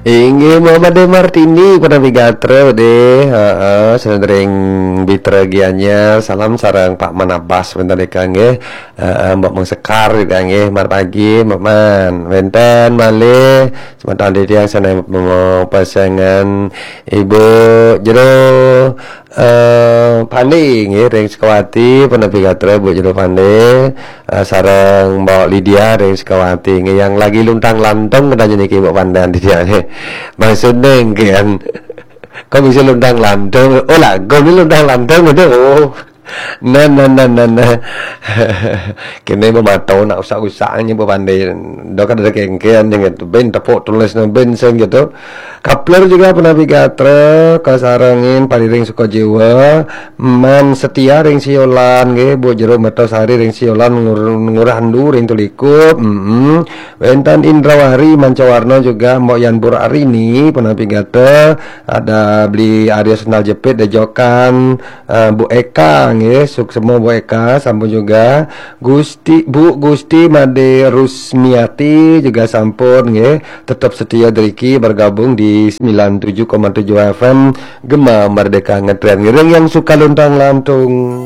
Inggih Muhammad De Martini pada Bigatre deh, heeh, sering biteragiannya salam sarang Pak Man Abbas bentar deh Kang nggih. Mbok Mung Sekar Kang nggih, mar pagi Mbok Man. Wenten malih sebentar di yang sana mau pasangan Ibu Jero Pandi nggih ring Sekawati pada Bigatre Bu Jero Pandi, sareng Mbok Lydia ring Sekawati nggih yang lagi luntang lantung katanya niki Mbok Pandan di dia nih. Maksudnya kan kok bisa luntang lantung? Oh lah, kau ini luntang lantung gitu. Oh, nah. Kini mematau nak usah-usahnya pandai. Dok ada kengkean yang itu. Ben tepuk tulis ben seng gitu. Kapler juga pernah bigatre kasarangin padiring suka jiwa. Man setia ring siolan ge Bu Jero Mertosari ring siolan ngurandu ring tulikup. Wentan Indrawari Mancawarno juga Mbok Yanpur Arini pernah bigatre. Ada beli Arya Sendal Jepit dejokan Bu Eka nggih, semua Bu Eka, sampun juga Bu Gusti Made Rusmiati juga sampun nggih, tetap setia driki bergabung di 97,7 FM Gema Merdeka Ngetren. Ngiring yang suka luntang lantung.